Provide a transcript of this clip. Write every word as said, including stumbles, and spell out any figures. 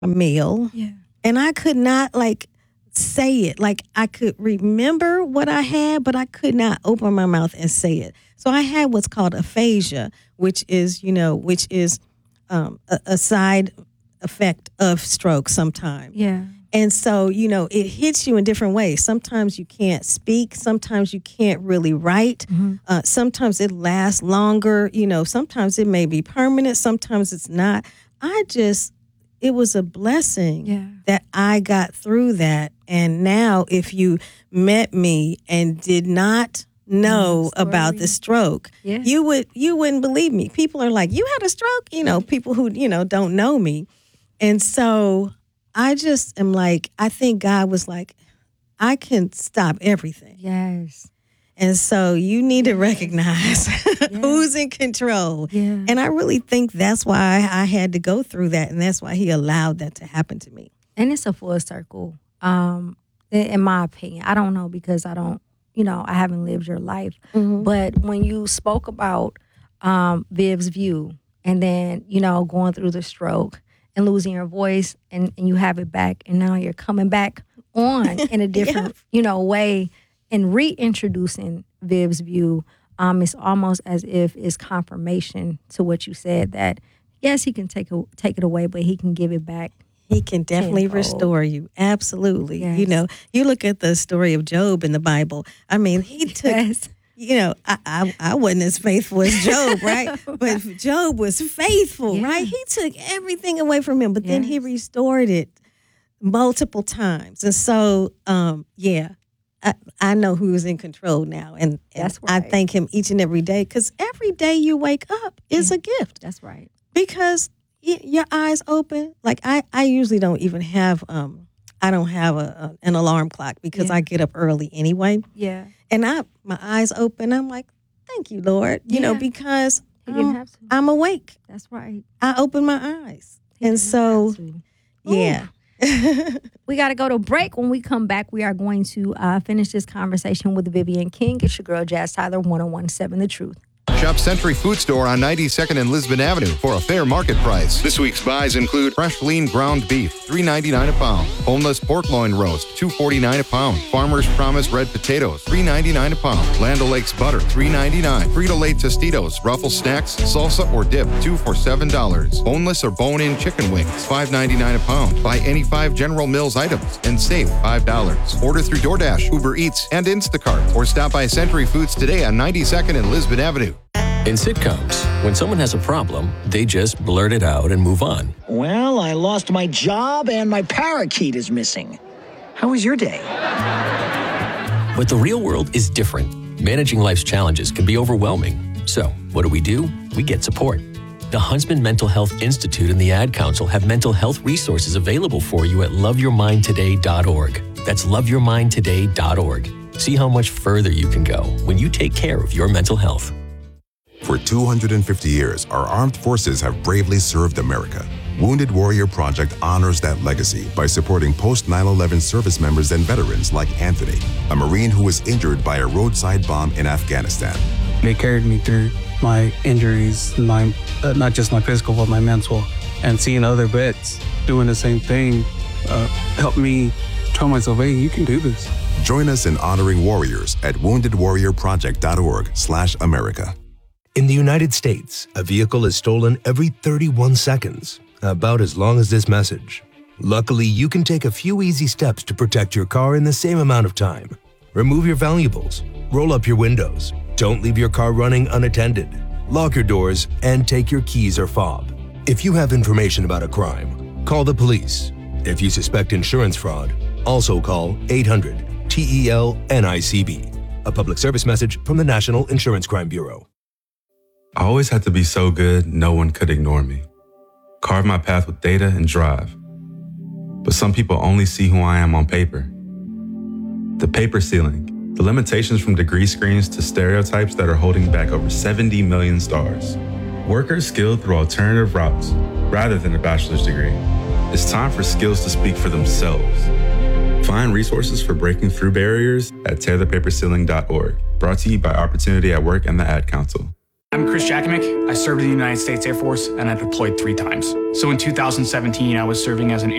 a meal. Yeah. And I could not, like, say it. Like, I could remember what I had, but I could not open my mouth and say it. So I had what's called aphasia, which is, you know, which is um, a, a side effect of stroke sometimes. Yeah. And so, you know, it hits you in different ways. Sometimes you can't speak. Sometimes you can't really write. Mm-hmm. Uh, sometimes it lasts longer. You know, sometimes it may be permanent. Sometimes it's not. I just, it was a blessing Yeah. that I got through that. And now if you met me and did not know Story. about the stroke, Yeah. you would, you wouldn't believe me. People are like, you had a stroke? You know, people who, you know, don't know me. And so I just am like, I think God was like, I can stop everything. Yes. And so you need to recognize who's in control. Yeah. And I really think that's why I had to go through that. And that's why he allowed that to happen to me. And it's a full circle, um, in, in my opinion. I don't know because I don't, you know, I haven't lived your life. Mm-hmm. But when you spoke about um, Viv's view and then, you know, going through the stroke and losing your voice and, and you have it back and now you're coming back on in a different, Yeah. you know, way and reintroducing Viv's view, um, it's almost as if it's confirmation to what you said that, yes, he can take a, take it away, but he can give it back. He can definitely Tenfold. restore you. Absolutely. Yes. You know, you look at the story of Job in the Bible. I mean, he took, Yes. you know, I, I I wasn't as faithful as Job, right? But Job was faithful, Yeah. right? He took everything away from him, but then he Yes. restored it multiple times. And so, um, yeah, I, I know who's in control now. And, and That's I right. thank him each and every day because every day you wake up is Yeah. a gift That's right. because y- your eyes open. Like I, I usually don't even have, um, I don't have a, a an alarm clock because Yeah. I get up early anyway. Yeah. And I, my eyes open. I'm like, thank you, Lord. You know, Yeah. because He didn't I'm, have to. I'm awake. That's right. I open my eyes. He And didn't so, have to. yeah. We got to go to break. When we come back, we are going to uh, finish this conversation with Vivian King. It's your girl, Jazz Tyler, one oh one point seven The Truth. Shop Century Food Store on ninety-second and Lisbon Avenue for a fair market price. This week's buys include fresh lean ground beef, three ninety-nine a pound. Boneless pork loin roast, two forty-nine a pound. Farmer's Promise red potatoes, three ninety-nine a pound. Land O'Lakes butter, three ninety-nine. Frito-Lay Tostitos, Ruffles snacks, salsa or dip, two for seven dollars. Boneless or bone-in chicken wings, five ninety-nine a pound. Buy any five General Mills items and save five dollars. Order through DoorDash, Uber Eats, and Instacart, or stop by Century Foods today on ninety-second and Lisbon Avenue. In sitcoms, when someone has a problem, they just blurt it out and move on. Well, I lost my job and my parakeet is missing. How was your day? But the real world is different. Managing life's challenges can be overwhelming. So, what do we do? We get support. The Huntsman Mental Health Institute and the Ad Council have mental health resources available for you at love your mind today dot org. That's love your mind today dot org. See how much further you can go when you take care of your mental health. For two hundred fifty years, our armed forces have bravely served America. Wounded Warrior Project honors that legacy by supporting post nine eleven service members and veterans like Anthony, a Marine who was injured by a roadside bomb in Afghanistan. They carried me through my injuries, my uh, not just my physical, but my mental. And seeing other vets doing the same thing uh, helped me tell myself, hey, you can do this. Join us in honoring warriors at wounded warrior project dot org slash America. In the United States, a vehicle is stolen every thirty-one seconds, about as long as this message. Luckily, you can take a few easy steps to protect your car in the same amount of time. Remove your valuables, roll up your windows, don't leave your car running unattended, lock your doors, and take your keys or fob. If you have information about a crime, call the police. If you suspect insurance fraud, also call eight hundred T E L N I C B. A public service message from the National Insurance Crime Bureau. I always had to be so good, no one could ignore me. Carve my path with data and drive. But some people only see who I am on paper. The paper ceiling, the limitations from degree screens to stereotypes that are holding back over seventy million stars. Workers skilled through alternative routes, rather than a bachelor's degree. It's time for skills to speak for themselves. Find resources for breaking through barriers at tear the paper ceiling dot org. Brought to you by Opportunity at Work and the Ad Council. I'm Chris Jakimick. I served in the United States Air Force and I deployed three times. So in two thousand seventeen, I was serving as an